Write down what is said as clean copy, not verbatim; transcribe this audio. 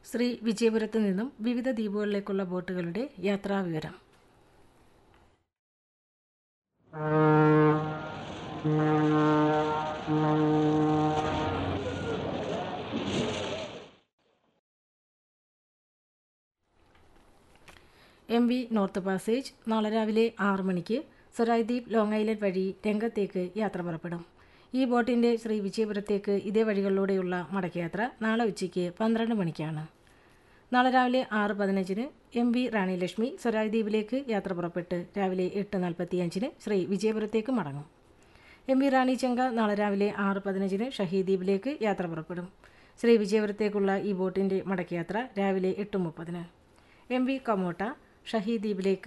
ശ്രീ വിജയപുരത്ത് നിന്നും വിവിധ ദ്വീപുകളിലേക്കുള്ള ബോട്ടുകളുടെ യാത്രാവിവരം. MV north passage നാളെ രാവിലെ 6 മണിക്ക് സൊരായ് ദ്വീപ് ലോങ് ഐലൻഡ് വഴി രംഗത്തേക്ക് യാത്ര പുറപ്പെടും. ഈ ബോട്ടിൻ്റെ ശ്രീ വിജയപുരത്തേക്ക് ഇതേ വഴികളിലൂടെയുള്ള മടക്കയാത്ര നാളെ ഉച്ചയ്ക്ക് 12 മണിക്കാണ്. നാളെ രാവിലെ 6:15 MV റാണി ലക്ഷ്മി സൊരായ് ദ്വീപിലേക്ക് യാത്ര പുറപ്പെട്ട് രാവിലെ 8:45 ശ്രീ വിജയപുരത്തേക്ക് മടങ്ങും. MV റാണി ചെങ്ക നാളെ രാവിലെ 6:15 ഷഹീദ് ദ്വീപിലേക്ക് യാത്ര പുറപ്പെടും. ശ്രീ വിജയപുരത്തേക്കുള്ള ഈ ബോട്ടിൻ്റെ മടക്കയാത്ര രാവിലെ 8:30. MV കമോട്ട ഷഹീദ് ദ്വീപിലേക്ക്